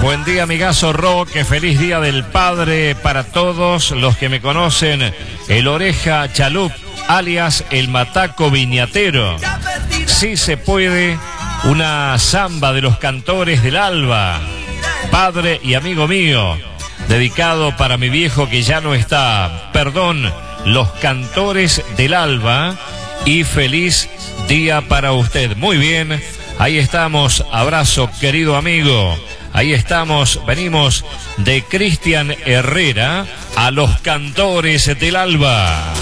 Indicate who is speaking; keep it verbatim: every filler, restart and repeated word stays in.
Speaker 1: Buen día, amigazo Roque, feliz día del padre para todos los que me conocen. El Oreja Chalup, alias el Mataco Viñatero. Sí se puede, una samba de los cantores del alba. Padre y amigo mío, dedicado para mi viejo que ya no está. Perdón, los cantores del alba. Y feliz día para usted. Muy bien, ahí estamos. Abrazo, querido amigo. Ahí estamos, venimos de Cristian Herrera a los cantores del alba.